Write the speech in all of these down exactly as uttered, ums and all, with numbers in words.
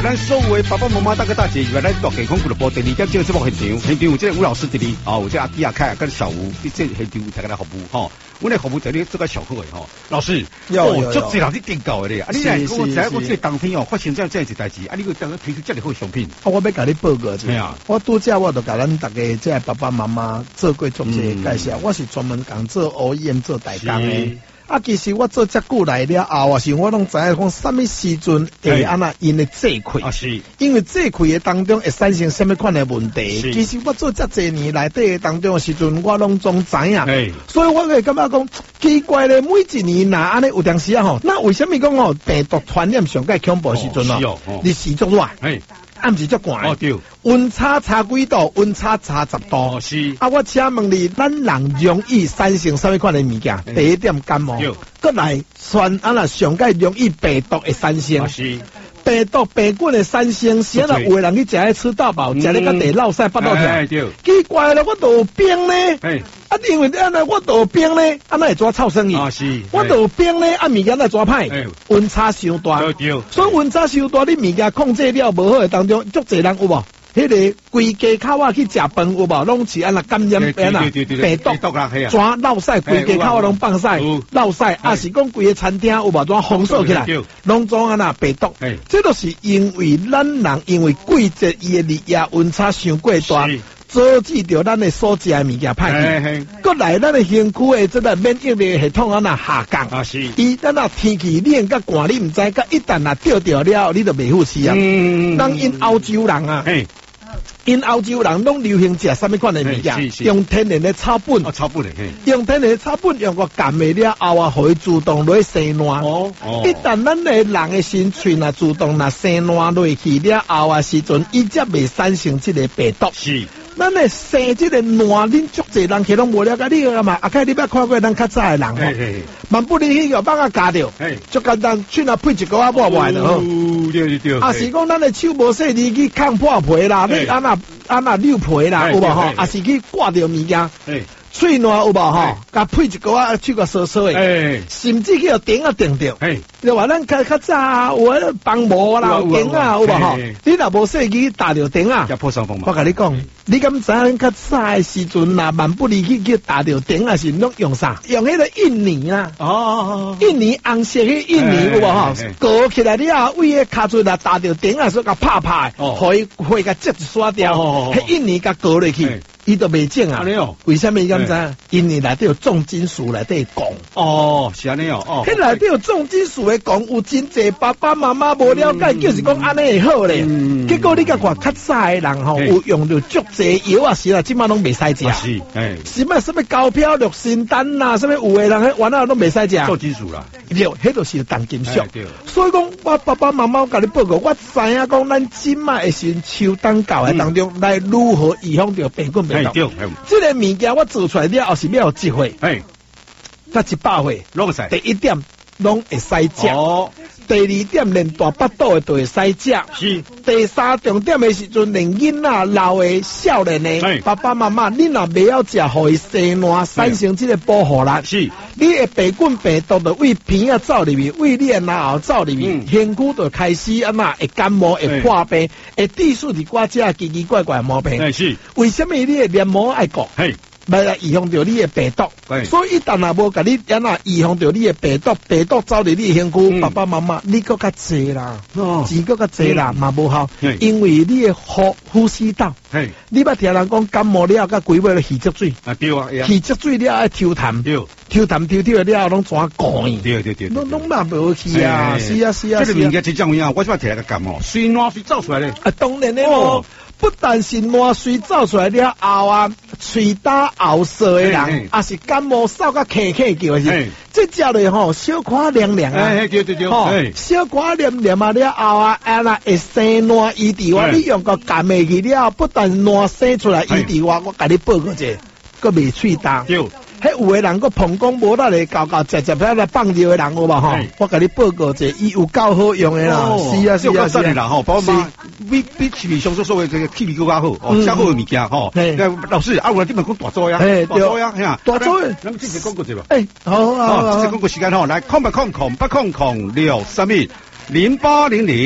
咱所有的爸爸妈妈、大哥大姐，原来大健康俱乐部第二点这个节目现场，现场有这个吴老师这里，哦，有这阿弟阿凯跟小吴，这现场大家来服务哈。我来服务这里这个小贺哈，老师，哦，足济人去订购的咧，啊，你来跟我讲，我这个当天哦发生这样这样一代志，啊，你个当时推出这么好商品， 啊，我要甲你报告一下，我拄则我就甲咱大家这爸爸妈妈做过足济介绍，我是专门讲做 O E M 做代工的。啊，其实我做遮久来了后啊，是我拢知影讲什么时阵会安那因的坐开， 啊是， 因为坐开的当中会产生什么款的问题。其实我做遮济年来底当中的时阵，我拢总知影，所以我会感觉讲奇怪咧，每一年呐安尼有当时啊吼，那为什么讲哦病毒传染上介恐怖时阵哦，日时足热。暗时足寒，哦对，温差差几度？温差差十度。哦是。啊，我请问你，咱人容易产生什么款的物件？第一点感冒，过来传啊那上介容易病毒的产生。是。病毒病菌的产生，是啊那有的人去食咧吃到饱，食咧个地落屎巴肚疼。奇怪了，我都有病呢。啊，因为安尼我都有病呢，啊那会怎臭生意？啊是。我都有病呢，啊物件来怎歹？温差伤大。所以温差伤大，你物件控制了无好的当中，足侪人有无？迄个规家口啊去食饭有无？拢是安那感染病啊，病毒怎落屎？规家口拢放屎，落屎啊是讲规个餐厅有无？怎封锁起来？拢怎安那病毒？这都是因为咱人因为季节伊的日夜温差伤过大。导致着咱的所食的物件歹去，过来咱的身躯的这个免疫力系统啊那下降，啊是，伊咱那天气冷甲寒你唔知，甲一旦啊掉掉了，你就袂好吃啊。嗯，咱因欧洲人啊，因欧洲人拢流行食什么款的物件？用天然的草本， 哦草本的， 用天然的草本用个甘的了后啊，互伊自动落生烂。哦哦，一旦咱的人的身躯啊自动啊生烂落去了后啊时阵，伊则袂产生这个病毒。是。咱诶生即个烂，恁足侪人其拢无了解，你个嘛？阿凯，你捌看过咱较早诶人吼？万不离迄个帮啊夹着，足简单，去那配一个啊抹抹就好。对对对。啊是讲咱诶手无细腻去抗破皮啦，你安那安那扭皮啦，有无吼？啊是去挂着物件。喙烂有无吼？甲配一个啊，手个烧烧诶，甚至去个顶啊顶着。你话咱较较早有迄帮膜啦，顶啊有无吼？你若无细去打着顶啊，我甲你讲，你敢知影咱较早诶时阵呐，万不离去去打着顶啊，是拢用啥？用迄个印泥啦。哦，印泥红色迄印泥有无吼？裹起来了，为迄骹喙啦打着顶啊，所以甲拍拍，互伊血甲接一刷掉，迄印泥甲裹落去。伊都袂整啊！为什么伊咁知？因为内底有重金属内底讲。哦，是安尼哦。哦，迄内底有重金属的讲，有真侪爸爸妈妈无了解，就是讲安尼会好咧。结果你甲看较早的人吼，有用着足侪药啊，是啦，即马拢袂使食。是，哎，什么什么高飘氯仙丹呐，什么有的人迄完了拢袂使食。重金属啦，对，迄都是重金属。所以讲，我爸爸妈妈甲你报告，我知影讲，咱即马会先秋冬教的当中，来如何预防着病菌。哎，对，这个物件我做出来了后是要有机会，哎，甲一百岁，拢会使。第一点，拢会使食。哦。第二点，连大巴肚的都会使食。是。第三重点的时阵，连囡仔、老的、少年的，爸爸妈妈，你若袂晓食，互伊生烂，产生这个保护力。是。你的病菌病毒就为鼻啊走入去，为你的脑走入去，身躯就开始啊嘛会感冒、会破病、会致数伫我遮奇奇怪怪的毛病。是。为什么你的黏膜爱讲？来来预防着你的病毒，所以一旦若无甲你安那预防着你的病毒，病毒走入你的身躯，爸爸妈妈你搁较济啦，钱搁较济啦，嘛无效，因为你的呼呼吸道，你捌听人讲感冒了，甲规尾咧气积水，啊对啊，气积水了爱抽痰，抽痰抽抽了拢怎讲？对对对，拢拢嘛无去啊，是啊是啊， 这个物件真正有影，我即摆摕来个感冒，水烂水走出来咧， 啊当然咧哦。不但是烂水走出来了后啊，喙打喉舌的人，也是感冒嗽甲咳咳叫是，这只咧吼小可凉凉啊，对对对，吼小可凉凉啊了后啊，啊那会生烂医治我，你用个甘下去了，不但烂生出来医治我，我甲你报告者，个未喙打。迄有的人个膀胱无力咧，搞搞直直喺来放尿的人有嘛吼？我甲你报告者，伊有够好用的啦，是啊是啊是啊， 吼，包括比比气味上所说的这个气味更加好，哦，较好的物件吼。老师，啊，我哋点问讲大作呀？大作呀，吓，大作。咱们之前讲过这吧？哎，好好好，之前讲过时间吼，来空八空空八空空六三一零八零零。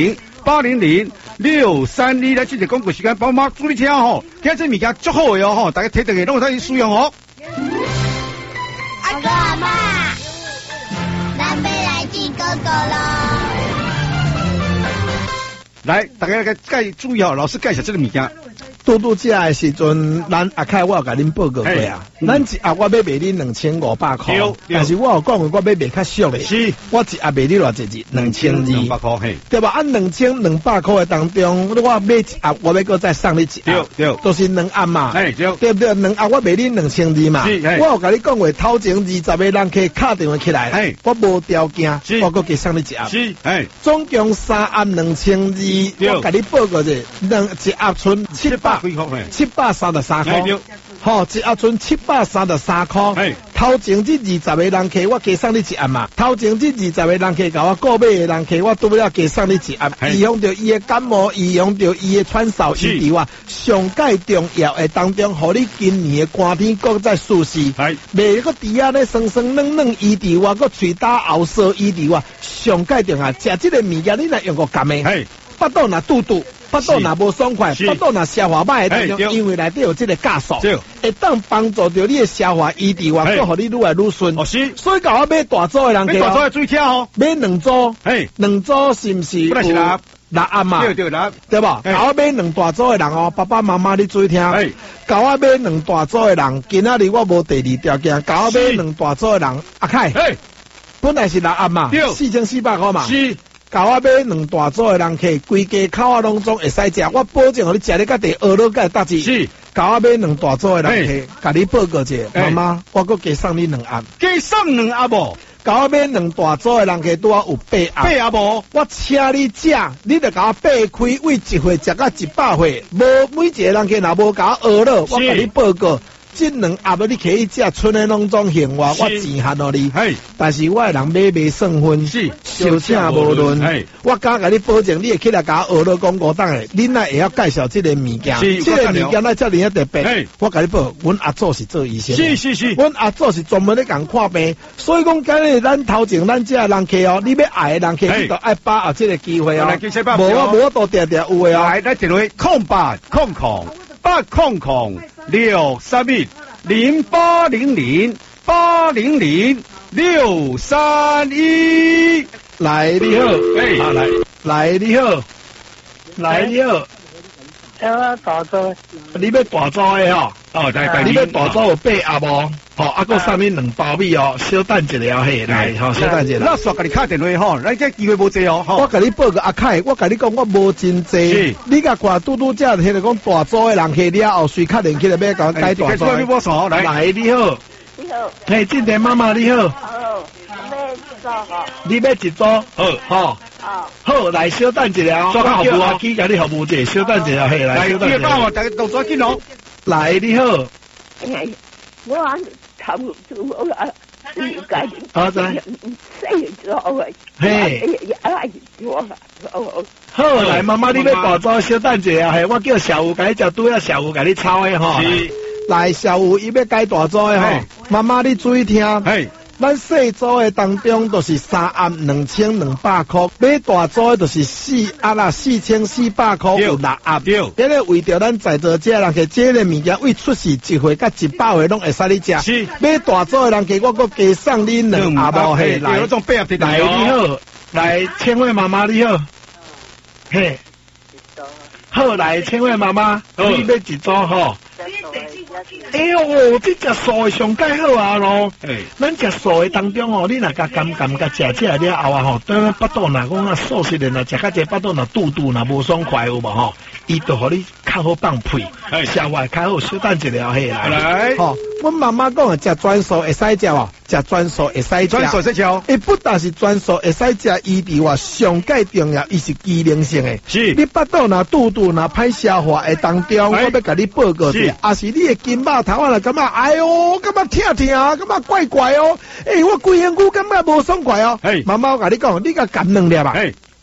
八零零六三一来，这个广告时间，帮妈注意听吼，今日这物件足好的哦吼，大家摕到去拢有得使用哦。 阿哥阿妈，咱要来见哥哥咯。 来，大家来介注意哦，老师介绍这个物件。 拄拄食的时阵，咱阿凯我有甲恁报告过啊。咱一盒我要卖恁两千五百块，但是我有讲过我要卖较俗的，是，我一盒卖你偌济钱，两千二，两百块，嘿，对吧？按两千两百块的当中，我买一盒，我要搁再送你一盒，对对，都是两盒嘛，对对不对？两盒我卖恁两千二嘛，我有甲你讲过，头前二十个人客敲电话起来，我无条件，我搁加送你一盒，是，哎，总共三盒两千二，我甲你报告者，两一盒剩七百。七百三十三块，好，一盒剩七百三十三块。头前这二十个人客，我加送你一盒嘛。头前这二十个人客，甲我购买的人客，我拄了加送你一盒。预防着伊的感冒，预防着伊的串烧，伊伫我上介重要的当中，互你今年的寒天搁再舒适。袂个猪仔咧酸酸软软，伊伫我搁喙打后烧，伊伫我上介重要。食这个物件，你若用过甘的，腹肚若肚肚。腹肚若无爽快，腹肚若消化歹的当中，因为内底有这个酵素，会当帮助着你的消化医治，或搁互你愈来愈顺。哦是，所以甲我买大组的人，买大组的最巧哦， 买两组，嘿，两组是毋是？不是六六盒嘛？对对六，对吧？甲我买两大组的人哦，爸爸妈妈你注意听，甲我买两大组的人，今仔日我无第二条件，甲我买两大组的人，阿凯，本来是六盒嘛，四千四百块嘛，是。甲我买两大组的人客，规家口啊拢总会使食，我保证互你食咧甲第二路甲搭子。是，甲我买两大组的人客，甲你报告者，妈妈，我搁加送你两盒， 加送两盒无？ 甲我买两大组的人客，拄啊有八盒，八盒无？我请你食，你着甲我掰开，为一岁食到一百岁，无每一个人客若无甲我学了，我甲你报告。这两盒你可以食，剩的拢总幸我，我钱还互你。但是我的人买卖算分，是小请无论。我敢甲你保证，你会起来甲我学了讲五档的，恁乃会晓介绍这个物件。这个物件乃遮尔啊特别。我甲你报，阮阿祖是做医生。是是是，阮阿祖是专门咧共看病，所以讲今日咱头前咱这人客哦，你要爱的人客，你就爱把握这个机会哦。无我无我都定定有的哦。 来，来电话空八空空。八空空六三一零八零零八零零六三一， 来你好，哎，好来，来你好，来你好， 要大组， 你要大组的吼， 哦，来， 你要大组有八盒无？好，啊，搁送你两包米哦，小等一下嘿，来，好，小等一下。 那煞甲你打电话吼，咱这机会无济哦， 我甲你报个阿凯，我甲你讲我无真济，你甲看拄拄只听着讲大组的人去了后，随确认起来要甲我改大组。来，来，你好， 你好， 嘿，静田妈妈你好， 好，要一组吼， 你要一组，好，好，好，来，小等一下，我叫阿基甲你服务者，小等一下，嘿，来，小等一下， 大家动作紧哦， 来，你好， 我差不多我啊，你家己， 好在， 细做个，嘿，哎，做个， 好，来，妈妈你要大组小等一下，嘿，我叫小吴，甲你食拄要小吴甲你炒的吼，来，小吴伊要改大组的吼，妈妈你注意听，嘿。咱细组的当中就是三盒两千两百块，买大组的就是四盒啦，四千四百块有六盒。对，因为为着咱在座这人客，这个物件为出世一岁甲一百岁拢会使你食。是，买大组的人客，我搁加送你两盒无？嘿，来，来你好，来千惠妈妈你好，嘿，好来千惠妈妈，你要一组吼？哎呦，这食素的上介好啊咯！哎，咱食素的当中哦，你若甲甘甘甲食食了后啊吼，当腹肚若讲啊素食的若食较济腹肚若肚肚若无爽快有无吼？伊就互你较好放屁，消化较好，小等一下嘿来。来，吼，阮妈妈讲啊，食专素会使食哦，食专素会使食。 专素会使食哦， 伊不但是专素会使食，伊伫话上介重要，伊是机能性的。是，你腹肚若肚肚若歹消化的当中，我要甲你报告者，也是你的筋肉头啊，感觉哎哟，感觉疼疼，感觉怪怪哦。诶，我规身躯感觉无爽快哦。妈妈我甲你讲，你甲含两粒啊。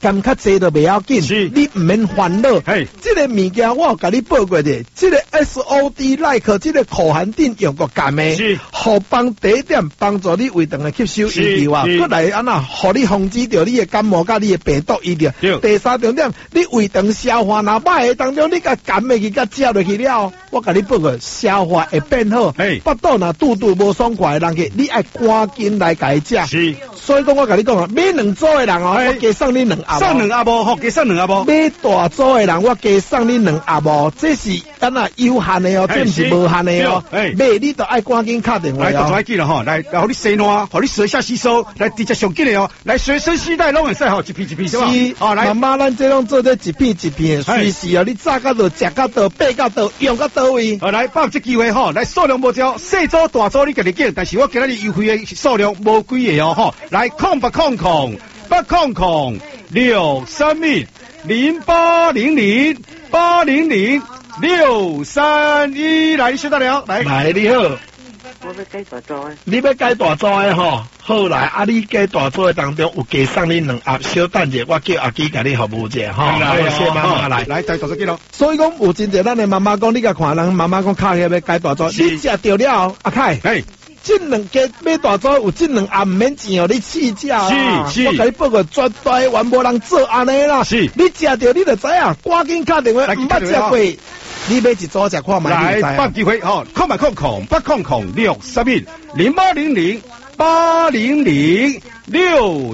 甘较济都袂要紧，你唔免烦恼。 嘿， 这个物件我有甲你报过的，这个 S O D 耐克这个苦寒定用过甘的， 是， 好帮第一点帮助你胃肠的吸收以后啊，过来安那，互你防止掉你的感冒甲你的病毒伊着。第三重点，你胃肠消化若歹的当中，你甲甘的去甲食落去了，我甲你报过，消化会变好。 嘿， 腹肚若肚肚无爽快的人去，你爱赶紧来甲伊食。 是， 所以讲我甲你讲啊，买两组的人哦，我加送你两盒。 送两盒无，吼，加送两盒无。 买大组的人，我加送你两盒无，这是咱啊有限的哦，这毋是无限的哦。买你都爱赶紧打电话哦。 来，大家记了吼，来，然后你洗烂，互你舌下吸收，来直接上紧的哦，来随身携带拢会使吼，一片一片是吧？ 是，哦，来，妈妈咱这种做得一片一片的，随时哦，你炸到倒，食到倒，爬到倒，用到倒位。 好，来，把握这机会吼，来数量无少，细组大组你家己拣，但是我今日优惠的数量无几个哦吼，来，空八空空八空空六三一零八零零八零零六三一，来，你收到了，来， 来你好。 我要改大组的， 你要改大组的吼，好来，啊你改大组的当中有加送你两盒，小等者我叫阿基甲你服务者吼，来，谢妈妈来， 来再大组几咯。 所以讲有真侪咱的妈妈讲，你甲看人妈妈讲卡遐要改大组，你食着了，阿凯， 嘿。 这两家买大组有这两盒唔免钱哦，你试食啦。 是是， 我甲你报告，绝对完无人做安尼啦。 是， 你食着你就知啊，赶紧打电话，唔捌食过，你买一组食看卖。 来，把机会吼，空八空空八空空六三一零八零零八零零六。